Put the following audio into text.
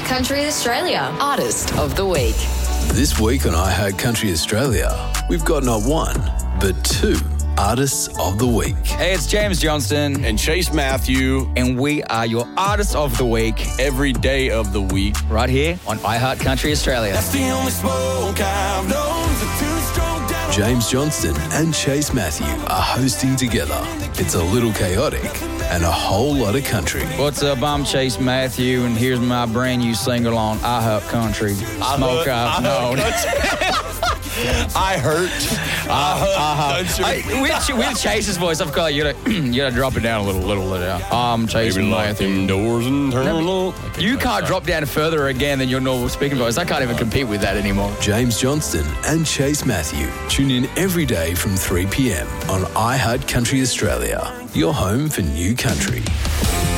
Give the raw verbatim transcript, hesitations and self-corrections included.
Country Australia Artist of the Week. This week on I Heart Country Australia, we've got not one, but two Artists of the Week. Hey, it's James Johnston. And Chase Matthew. And we are your Artists of the Week. Every day of the week. Right here on I Heart Country Australia. That's the only smoke I've known. James Johnston and Chase Matthew are hosting together. It's a little chaotic and a whole lot of country. What's up? I'm Chase Matthew, and here's my brand new single on I Heart Country. Smoke I've known. I hurt. I, uh, I, with, with Chase's voice, I've got you gotta you gotta drop it down a little, little bit. Um, Chase Maybe lock Matthew. them doors and turn No, on. You can't drop down further again than your normal speaking voice. I can't even compete with that anymore. James Johnston and Chase Matthew. Tune in every day from three p.m. on I Heart Country Australia, your home for new country.